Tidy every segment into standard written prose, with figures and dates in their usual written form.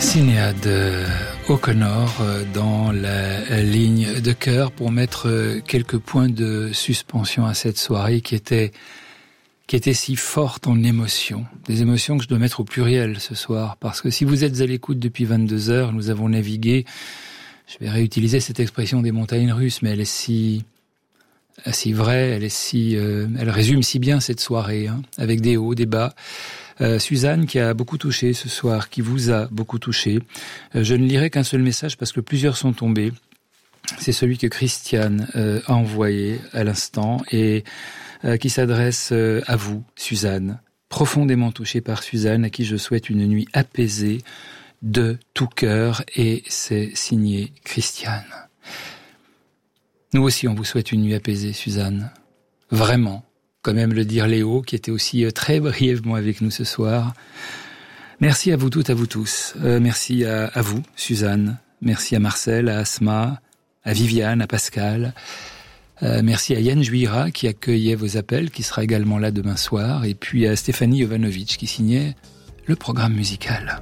Sinéad O'Connor dans la ligne de cœur pour mettre quelques points de suspension à cette soirée qui était si forte en émotions. Des émotions que je dois mettre au pluriel ce soir, parce que si vous êtes à l'écoute depuis 22 heures, nous avons navigué, je vais réutiliser cette expression des montagnes russes, mais elle est si vraie, elle résume si bien cette soirée, avec des hauts, des bas. Suzanne qui a beaucoup touché ce soir, qui vous a beaucoup touché. Je ne lirai qu'un seul message parce que plusieurs sont tombés. C'est celui que Christiane a envoyé à l'instant et qui s'adresse à vous, Suzanne. Profondément touché par Suzanne, à qui je souhaite une nuit apaisée de tout cœur, et c'est signé Christiane. Nous aussi, on vous souhaite une nuit apaisée, Suzanne. Vraiment. Quand même le dire Léo, qui était aussi très brièvement avec nous ce soir. Merci à vous toutes, à vous tous. Merci à vous, Suzanne. Merci à Marcel, à Asma, à Viviane, à Pascal. Merci à Yann Juira, qui accueillait vos appels, qui sera également là demain soir. Et puis à Stéphanie Jovanovic, qui signait le programme musical.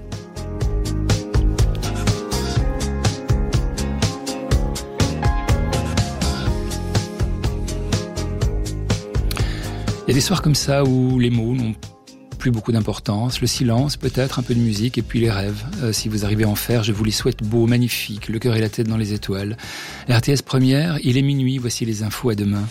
Il y a des soirs comme ça où les mots n'ont plus beaucoup d'importance, le silence, peut-être un peu de musique, et puis les rêves. Si vous arrivez à en faire, je vous les souhaite beaux, magnifiques, le cœur et la tête dans les étoiles. RTS Première, il est minuit, voici les infos, à demain.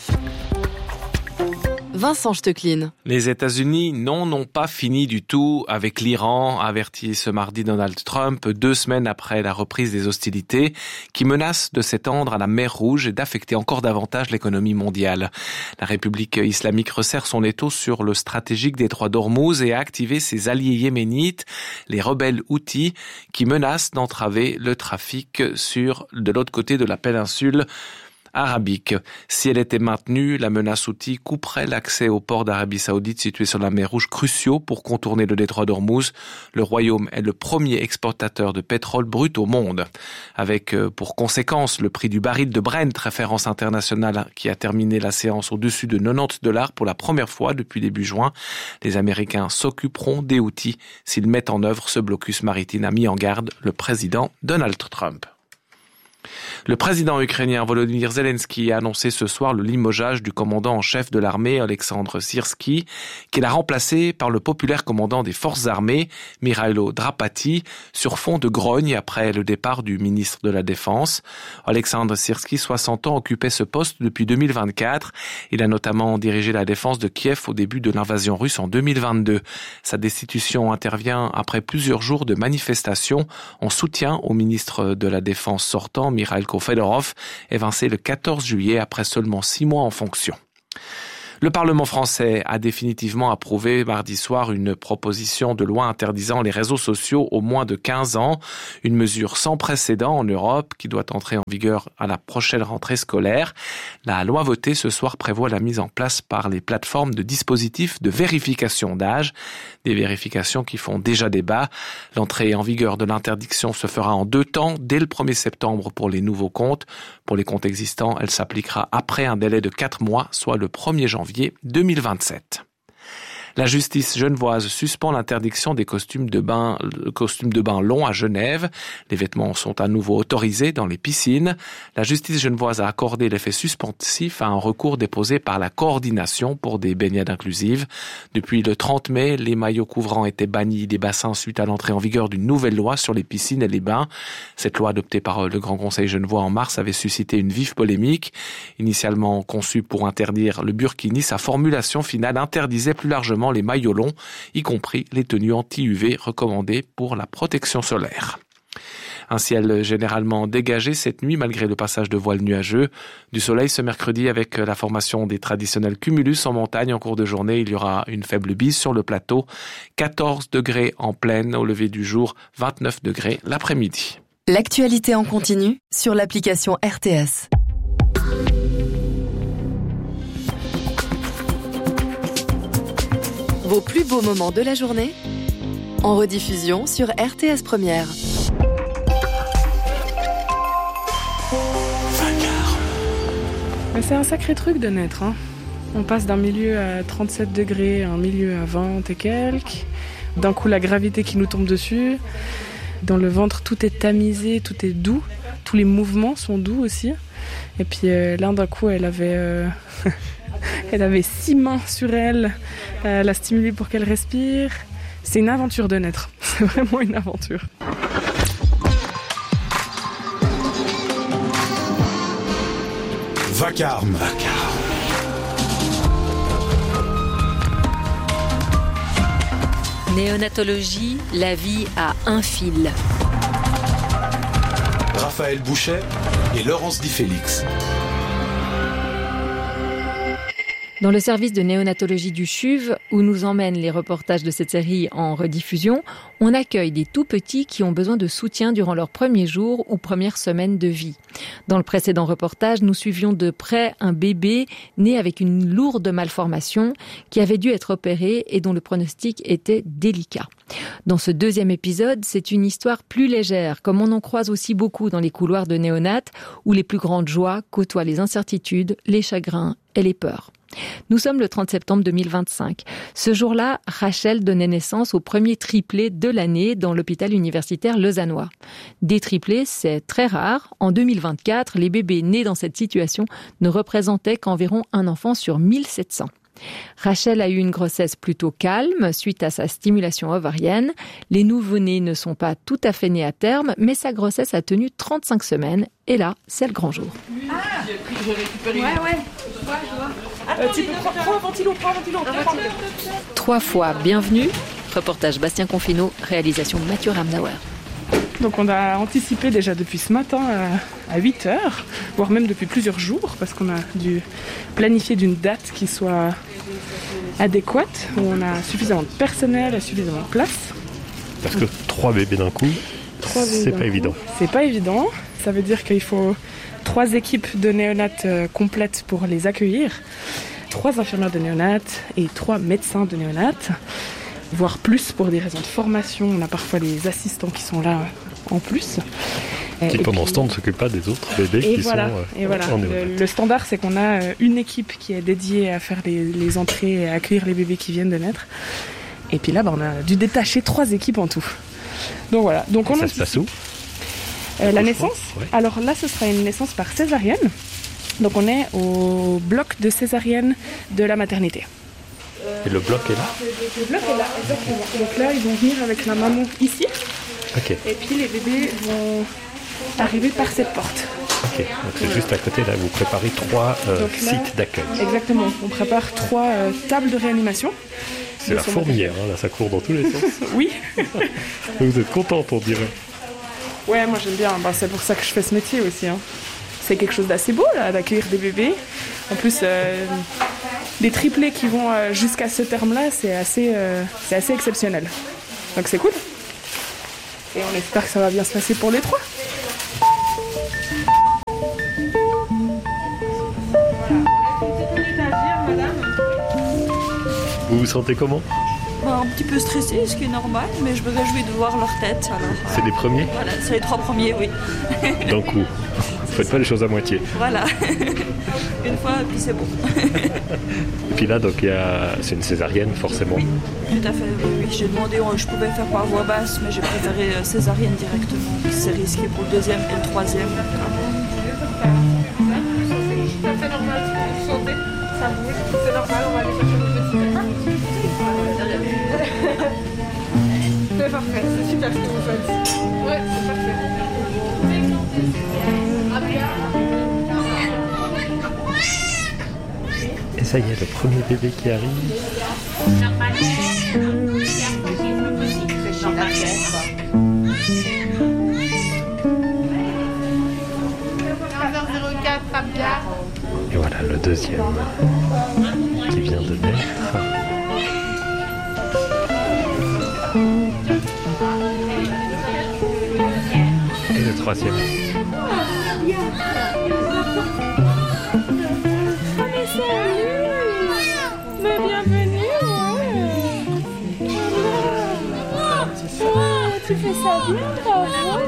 Vincent Stechlin. Les États-Unis n'ont pas fini du tout avec l'Iran, avertit ce mardi Donald Trump, 2 semaines après la reprise des hostilités, qui menacent de s'étendre à la mer Rouge et d'affecter encore davantage l'économie mondiale. La République islamique resserre son étau sur le stratégique détroit d'Ormuz et a activé ses alliés yéménites, les rebelles Houthis, qui menacent d'entraver le trafic de l'autre côté de la péninsule arabique. Si elle était maintenue, la menace Houthi couperait l'accès aux ports d'Arabie Saoudite situés sur la mer Rouge, cruciaux pour contourner le détroit d'Ormuz. Le royaume est le premier exportateur de pétrole brut au monde, avec pour conséquence le prix du baril de Brent, référence internationale, qui a terminé la séance au-dessus de $90 pour la première fois depuis début juin. Les Américains s'occuperont des Houthis s'ils mettent en œuvre ce blocus maritime, a mis en garde le président Donald Trump. Le président ukrainien Volodymyr Zelensky a annoncé ce soir le limogeage du commandant en chef de l'armée, Alexandre Syrski, qu'il a remplacé par le populaire commandant des forces armées, Mykhailo Drapati, sur fond de grogne après le départ du ministre de la Défense. Alexandre Syrski, 60 ans, occupait ce poste depuis 2024. Il a notamment dirigé la défense de Kiev au début de l'invasion russe en 2022. Sa destitution intervient après plusieurs jours de manifestations en soutien au ministre de la Défense sortant, Mikhail Fedorov, évincé le 14 juillet après seulement 6 mois en fonction. Le Parlement français a définitivement approuvé mardi soir une proposition de loi interdisant les réseaux sociaux aux moins de 15 ans, une mesure sans précédent en Europe qui doit entrer en vigueur à la prochaine rentrée scolaire. La loi votée ce soir prévoit la mise en place par les plateformes de dispositifs de vérification d'âge, des vérifications qui font déjà débat. L'entrée en vigueur de l'interdiction se fera en 2 temps, dès le 1er septembre pour les nouveaux comptes. Pour les comptes existants, elle s'appliquera après un délai de 4 mois, soit le 1er janvier 2027. La justice genevoise suspend l'interdiction des costumes de bain longs à Genève. Les vêtements sont à nouveau autorisés dans les piscines. La justice genevoise a accordé l'effet suspensif à un recours déposé par la coordination pour des baignades inclusives. Depuis le 30 mai, les maillots couvrants étaient bannis des bassins suite à l'entrée en vigueur d'une nouvelle loi sur les piscines et les bains. Cette loi adoptée par le Grand Conseil genevois en mars avait suscité une vive polémique. Initialement conçue pour interdire le burkini, sa formulation finale interdisait plus largement les maillots longs, y compris les tenues anti-UV recommandées pour la protection solaire. Un ciel généralement dégagé cette nuit malgré le passage de voiles nuageux. Du soleil ce mercredi avec la formation des traditionnels cumulus en montagne. En cours de journée, il y aura une faible bise sur le plateau. 14 degrés en pleine au lever du jour, 29 degrés l'après-midi. L'actualité en continu sur l'application RTS. Vos plus beaux moments de la journée en rediffusion sur RTS Première. Mais c'est un sacré truc de naître. On passe d'un milieu à 37 degrés à un milieu à 20 et quelques. D'un coup, la gravité qui nous tombe dessus. Dans le ventre, tout est tamisé, tout est doux. Tous les mouvements sont doux aussi. Et puis là, d'un coup, elle avait 6 mains sur elle. Elle a stimulé pour qu'elle respire. C'est une aventure de naître. C'est vraiment une aventure. Vacarme. Néonatologie, la vie à un fil. Raphaël Bouchet et Laurence Di Félix. Dans le service de néonatologie du CHUV, où nous emmènent les reportages de cette série en rediffusion, on accueille des tout-petits qui ont besoin de soutien durant leurs premiers jours ou premières semaines de vie. Dans le précédent reportage, nous suivions de près un bébé né avec une lourde malformation qui avait dû être opéré et dont le pronostic était délicat. Dans ce deuxième épisode, c'est une histoire plus légère, comme on en croise aussi beaucoup dans les couloirs de néonat, où les plus grandes joies côtoient les incertitudes, les chagrins et les peurs. Nous sommes le 30 septembre 2025. Ce jour-là, Rachel donnait naissance au premier triplé de l'année dans l'hôpital universitaire lausannois. Des triplés, c'est très rare. En 2024, les bébés nés dans cette situation ne représentaient qu'environ un enfant sur 1700. Rachel a eu une grossesse plutôt calme suite à sa stimulation ovarienne. Les nouveau-nés ne sont pas tout à fait nés à terme, mais sa grossesse a tenu 35 semaines. Et là, c'est le grand jour. J'ai récupéré. Ouais. Prends un ventilo. 3 fois bienvenue. Reportage Bastien Confineau, réalisation Mathieu Ramnauer. Donc on a anticipé déjà depuis ce matin à 8h, voire même depuis plusieurs jours, parce qu'on a dû planifier d'une date qui soit adéquate, où on a suffisamment de personnel et suffisamment de place. Parce que 3 bébés d'un coup, c'est pas évident. C'est pas évident, ça veut dire qu'il faut 3 équipes de néonates complètes pour les accueillir, 3 infirmières de néonates et 3 médecins de néonates, voire plus pour des raisons de formation. On a parfois des assistants qui sont là en plus. Qui pendant ce temps ne s'occupent pas des autres bébés qui sont en néonat. Le standard, c'est qu'on a une équipe qui est dédiée à faire les entrées et à accueillir les bébés qui viennent de naître. Et puis là, on a dû détacher 3 équipes en tout. Donc voilà. Donc ça se passe où la naissance. Ouais. Alors là, ce sera une naissance par césarienne. Donc on est au bloc de césarienne de la maternité. Et le bloc est là ? Le bloc est là, exactement. Donc là, ils vont venir avec la maman ici. Okay. Et puis les bébés vont arriver par cette porte. Ok, donc c'est juste à côté, là, vous préparez 3 sites d'accueil. Exactement, on prépare 3 tables de réanimation. C'est la fourmilière, là, ça court dans tous les sens. Oui. Vous êtes contente, on dirait. Ouais, moi j'aime bien, c'est pour ça que je fais ce métier aussi. C'est quelque chose d'assez beau, là, d'accueillir des bébés. En plus, des triplés qui vont jusqu'à ce terme-là, c'est assez exceptionnel. Donc c'est cool. Et on espère que ça va bien se passer pour les 3. Vous vous sentez comment ? Un petit peu stressée, ce qui est normal, mais je me réjouis de voir leur tête. Alors, c'est les premiers ? Voilà, c'est les 3 premiers, oui. D'un coup. Vous faites pas les choses à moitié. Voilà. Une fois, et puis c'est bon. Et puis là, donc, c'est une césarienne, forcément. Oui, tout à fait. Oui. J'ai demandé, je pouvais faire par voie basse, mais j'ai préféré césarienne directement. C'est risqué pour le 2e et le 3e. C'est normal, si vous sentez, ça bouge. C'est normal, on va aller chercher le petit. C'est parfait, c'est super ce que vous faites. Ouais, c'est parfait. Et ça y est, le premier bébé qui arrive. 15h04, et voilà le deuxième qui vient de naître. Et le troisième. Mais bienvenue. Tu fais ça bien, bravo.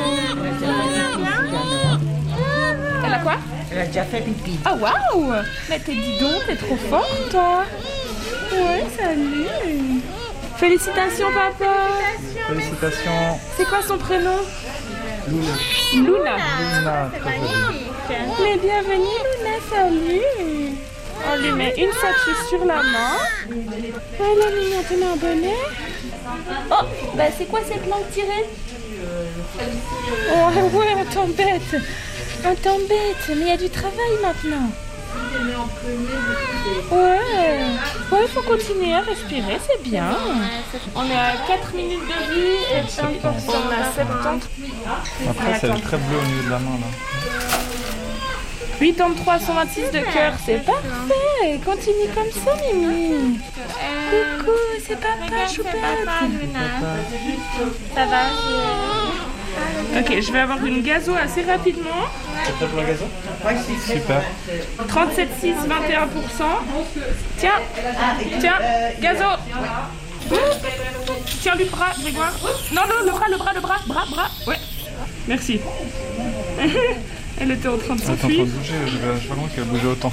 Elle a quoi? Elle a déjà fait pipi. Ah waouh! Mais dis donc, t'es trop forte toi! Ouais, salut! Félicitations, papa. Félicitations. C'est quoi son prénom? Luna. Luna. Luna, très jolie. Mais bienvenue, Luna, salut. On lui met une sachet sur la main. Voilà, mignon, tu mets un bonnet. Oh, bah c'est quoi cette langue tirée? Oh, ouais, on t'embête. On t'embête, mais il y a du travail maintenant. Ouais, faut continuer à respirer, c'est bien. On est à 4 minutes de vie et puis on a 70. Après, c'est très bleu au niveau de la main, là. 83 126 de cœur, c'est parfait. Continue comme ça, Mimi. Coucou, c'est papa, choupette. Ça va? Ok, je vais avoir une gazo assez rapidement. C'est prêt pour la gazo? Super. 37,6, 21%. Tiens, gazo. Tiens le bras, Grégoire. Non, le bras. Ouais, merci. Elle était en train de s'enfuir. Elle est en train de bouger, je sais pas comment qu'elle a bougé autant.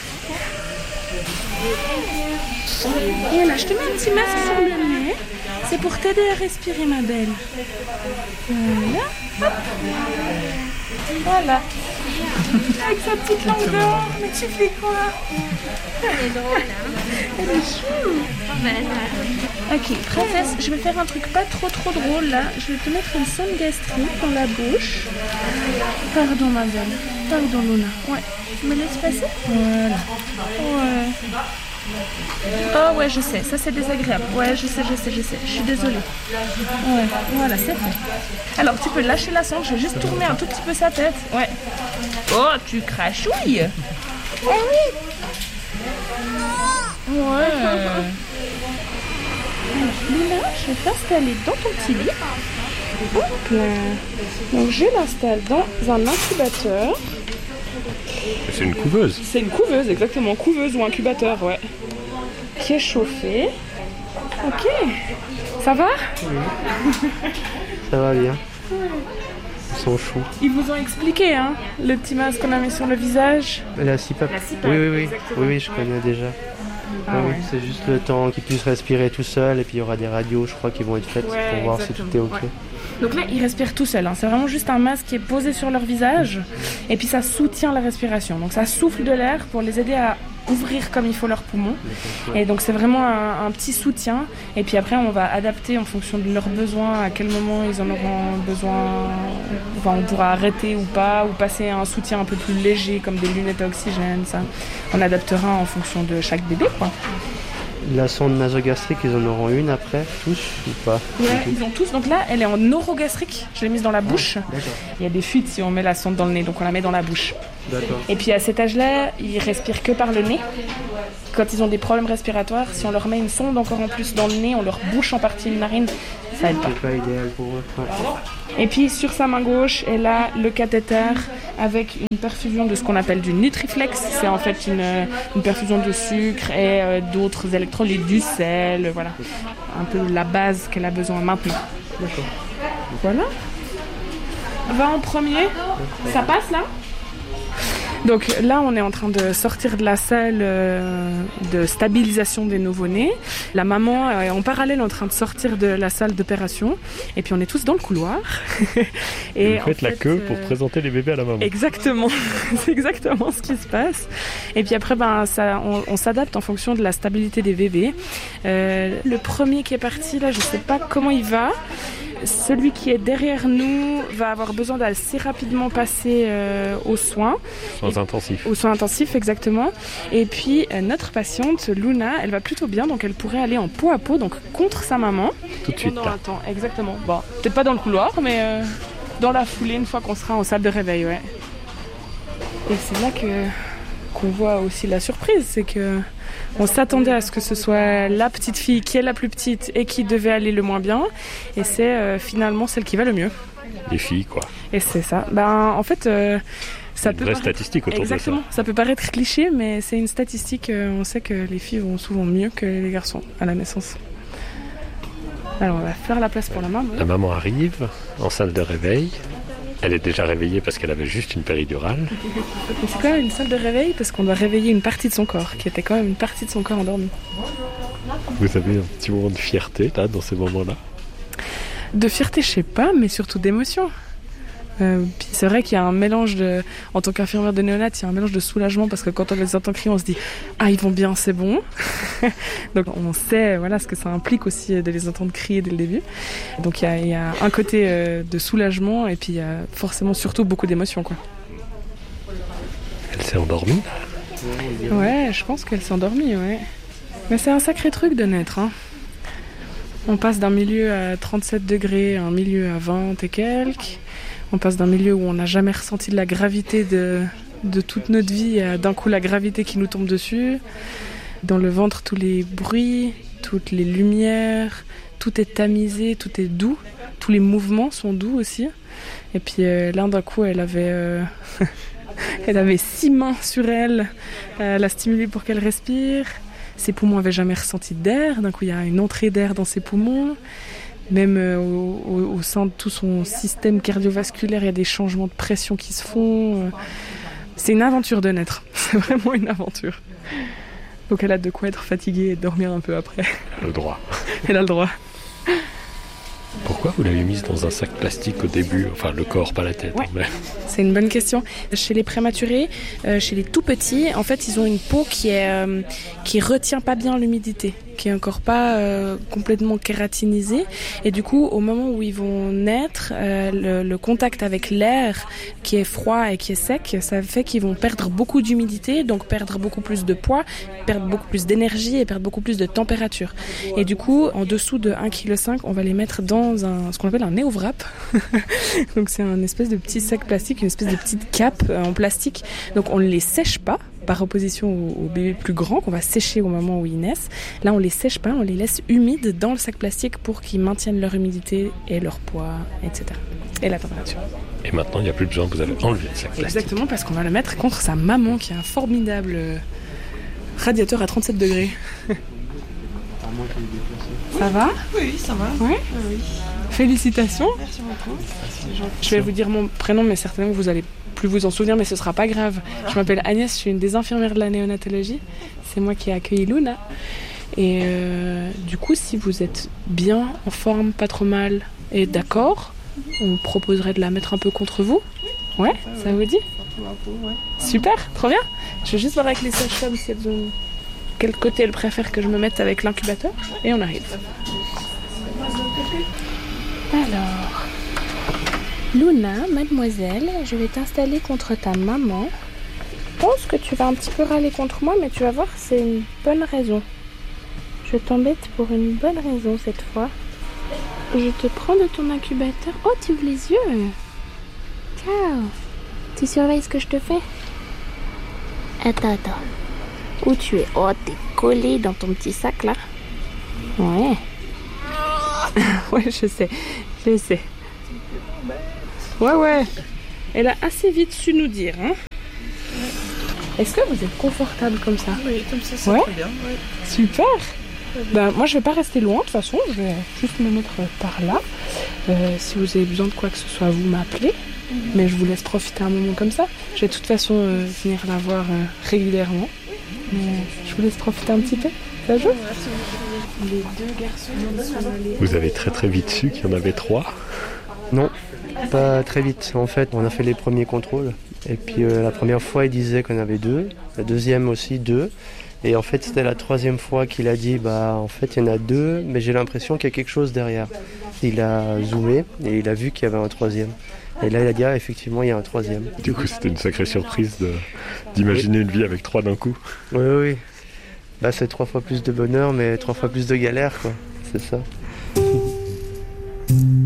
Et voilà, je te mets un petit masque sur le nez. C'est pour t'aider à respirer, ma belle. Voilà. Hop. Voilà. Avec sa petite langue dehors. Mais tu fais quoi? Elle est drôle, hein? Elle est chou. Ok, princesse, je vais faire un truc pas trop drôle là. Je vais te mettre une sonde gastrique dans la bouche. Pardon, ma belle. Pardon, Luna. Ouais. Tu me laisses passer? Voilà. Ouais. Oh ouais, je sais, ça c'est désagréable. Ouais, je sais. Je suis désolée. Ouais, voilà, c'est fait. Alors, tu peux lâcher la sonde, je vais juste tourner un tout petit peu sa tête. Ouais. Oh, tu crachouilles. Oh oui. Ouais. Luna, je vais t'installer dans ton petit lit. Hop là. Donc, je l'installe dans un incubateur. C'est une couveuse. C'est une couveuse, exactement. Couveuse ou incubateur, ouais. Qui est chauffée. Ok. Ça va? Oui. Ça va bien. Ils sont chauds. Ils vous ont expliqué, hein, le petit masque qu'on a mis sur le visage? La CPAP. Oui, je connais déjà. Oui, c'est juste le temps qu'ils puissent respirer tout seul et puis il y aura des radios, je crois, qui vont être faites pour voir si tout est ok. Ouais. Donc là, ils respirent tout seuls. Hein. C'est vraiment juste un masque qui est posé sur leur visage et puis ça soutient la respiration. Donc ça souffle de l'air pour les aider à ouvrir comme il faut leurs poumons. Et donc c'est vraiment un petit soutien. Et puis après, on va adapter en fonction de leurs besoins, à quel moment ils en auront besoin. Enfin, on pourra arrêter ou pas, ou passer à un soutien un peu plus léger, comme des lunettes à oxygène. Ça, on adaptera en fonction de chaque bébé, quoi. La sonde nasogastrique, ils en auront une après, tous ou pas? Ouais, ils ont tous. Donc là, elle est en orogastrique. Je l'ai mise dans la bouche. Il y a des fuites si on met la sonde dans le nez, donc on la met dans la bouche. D'accord. Et puis à cet âge-là, ils respirent que par le nez. Quand ils ont des problèmes respiratoires, si on leur met une sonde encore en plus dans le nez, on leur bouche en partie une narine, ça aide pas. C'est pas idéal pour eux. Ouais. Et puis sur sa main gauche, elle a le cathéter avec une perfusion de ce qu'on appelle du Nutriflex. C'est en fait une perfusion de sucre et d'autres électrolytes, du sel, voilà. Un peu la base qu'elle a besoin maintenant. D'accord. Voilà. Va en premier. Ça passe là ? Donc là, on est en train de sortir de la salle de stabilisation des nouveau-nés. La maman est en parallèle en train de sortir de la salle d'opération. Et puis on est tous dans le couloir. Et vous faites la queue pour présenter les bébés à la maman. Exactement, c'est exactement ce qui se passe. Et puis après, on s'adapte en fonction de la stabilité des bébés. Le premier qui est parti, là, je ne sais pas comment il va. Celui qui est derrière nous va avoir besoin d'assez rapidement passer aux soins. Soins intensifs. Aux soins intensifs, exactement. Et puis, notre patiente, Luna, elle va plutôt bien, donc elle pourrait aller en peau à peau, donc contre sa maman. Tout de suite. Pendant un temps, exactement. Bon, peut-être pas dans le couloir, mais dans la foulée, une fois qu'on sera en salle de réveil, ouais. Et c'est là qu'on voit aussi la surprise, c'est que on s'attendait à ce que ce soit la petite fille qui est la plus petite et qui devait aller le moins bien. Et c'est finalement celle qui va le mieux. Les filles, quoi. Et c'est ça. En fait, ça peut vraie statistique autour exactement. de ça. Ça peut paraître cliché, mais c'est une statistique. On sait que les filles vont souvent mieux que les garçons à la naissance. Alors, on va faire la place pour la maman. La maman arrive en salle de réveil. Elle est déjà réveillée parce qu'elle avait juste une péridurale. C'est quand même une salle de réveil parce qu'on doit réveiller une partie de son corps, qui était quand même une partie de son corps endormi. Vous avez un petit moment de fierté là, dans ces moments-là? De fierté, je sais pas, mais surtout d'émotion. Puis c'est vrai qu'il y a un mélange en tant qu'infirmière de néonat, il y a un mélange de soulagement parce que quand on les entend crier, on se dit ah ils vont bien, c'est bon. Donc on sait voilà ce que ça implique aussi de les entendre crier dès le début. Donc il y a un côté de soulagement et puis il y a forcément surtout beaucoup d'émotions quoi. Elle s'est endormie? Ouais, je pense qu'elle s'est endormie, ouais. Mais c'est un sacré truc de naître, hein. On passe d'un milieu à 37 degrés à un milieu à 20 et quelques. On passe d'un milieu où on n'a jamais ressenti de la gravité de toute notre vie à d'un coup la gravité qui nous tombe dessus. Dans le ventre, tous les bruits, toutes les lumières, tout est tamisé, tout est doux. Tous les mouvements sont doux aussi. Et puis là, d'un coup, elle avait 6 mains sur elle. Elle l'a stimulée pour qu'elle respire. Ses poumons n'avaient jamais ressenti d'air. D'un coup, il y a une entrée d'air dans ses poumons. Même au sein de tout son système cardiovasculaire, il y a des changements de pression qui se font. C'est une aventure de naître. C'est vraiment une aventure. Donc elle a de quoi être fatiguée et dormir un peu après. Le droit. Elle a le droit. Pourquoi vous l'avez mise dans un sac plastique au début? Enfin, le corps, pas la tête. Ouais. Mais... C'est une bonne question. Chez les prématurés, chez les tout petits, en fait, ils ont une peau qui retient pas bien l'humidité, qui est encore pas complètement kératinisée. Et du coup, au moment où ils vont naître, le contact avec l'air qui est froid et qui est sec, ça fait qu'ils vont perdre beaucoup d'humidité, donc perdre beaucoup plus de poids, perdre beaucoup plus d'énergie et perdre beaucoup plus de température. Et du coup, en dessous de 1,5 kg, on va les mettre dans ce qu'on appelle un néo-wrap. Donc c'est un espèce de petit sac plastique, une espèce de petite cape en plastique. Donc on ne les sèche pas, par opposition aux bébés plus grands qu'on va sécher au moment où ils naissent. Là on les sèche pas, on les laisse humides dans le sac plastique pour qu'ils maintiennent leur humidité et leur poids, etc. Et la température. Et maintenant il n'y a plus besoin, vous allez enlever le sac plastique. Exactement, parce qu'on va le mettre contre sa maman qui a un formidable radiateur à 37 degrés. Ça va? Oui, ça va. Ouais. Oui. Félicitations. Merci beaucoup. Je vais vous dire mon prénom, mais certainement vous allez plus vous en souvenir, mais ce sera pas grave. Je m'appelle Agnès, je suis une des infirmières de la néonatologie. C'est moi qui ai accueilli Luna. Et du coup, si vous êtes bien, en forme, pas trop mal et d'accord, on proposerait de la mettre un peu contre vous. Ouais, ça vous dit? Super, trop bien. Je vais juste voir avec les sages-femmes si elles ont... quel côté elles préfèrent que je me mette avec l'incubateur. Et on arrive. Alors, Luna, mademoiselle, je vais t'installer contre ta maman. Je pense que tu vas un petit peu râler contre moi, mais tu vas voir, c'est une bonne raison. Je t'embête pour une bonne raison cette fois. Je te prends de ton incubateur. Oh, tu ouvres les yeux. Ciao. Tu surveilles ce que je te fais? Attends. Où tu es? Oh, t'es collé dans ton petit sac là. Ouais. Ouais, je sais. Ouais. Elle a assez vite su nous dire, hein. Est-ce que vous êtes confortable comme ça? Oui, comme ça, c'est très bien. Ouais. Super. Ben, moi, je vais pas rester loin, de toute façon. Je vais juste me mettre par là. Si vous avez besoin de quoi que ce soit, vous m'appelez. Mais je vous laisse profiter un moment comme ça. Je vais de toute façon venir la voir régulièrement. Mais je vous laisse profiter un petit peu. Ça joue? Les deux garçons sont allés... Vous avez très vite su qu'il y en avait 3? Non, pas très vite. En fait, on a fait les premiers contrôles. Et puis la première fois, il disait qu'on avait 2. La deuxième aussi 2. Et en fait, c'était la 3e fois qu'il a dit, en fait, il y en a 2, mais j'ai l'impression qu'il y a quelque chose derrière. Il a zoomé et il a vu qu'il y avait un 3e. Et là, il a dit, effectivement, il y a un 3e. Du coup, c'était une sacrée surprise d'imaginer une vie avec 3 d'un coup. Oui. Là, c'est 3 fois plus de bonheur, mais 3 fois plus de galère, quoi. C'est ça.